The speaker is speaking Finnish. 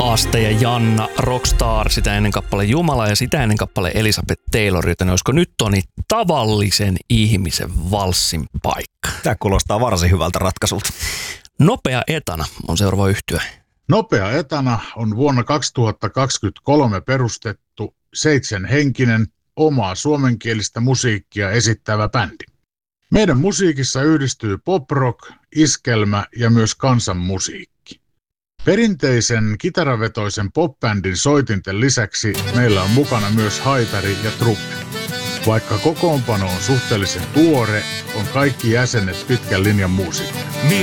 Aste ja Janna, Rockstar, sitä ennen kappale Jumala ja sitä ennen kappale Elizabeth Taylor, joten olisiko nyt Toni tavallisen ihmisen valssin paikka? Tämä kuulostaa varsin hyvältä ratkaisulta. Nopea etana on seuraava yhtye. Nopea etana on vuonna 2023 perustettu 7-henkinen omaa suomenkielistä musiikkia esittävä bändi. Meidän musiikissa yhdistyy pop-rock, iskelmä ja myös kansanmusiikki. Perinteisen kitaravetoisen popbändin soitinten lisäksi meillä on mukana myös haitari ja trumpetti. Vaikka kokoonpano on suhteellisen tuore, on kaikki jäsenet pitkän linjan muusikkoja.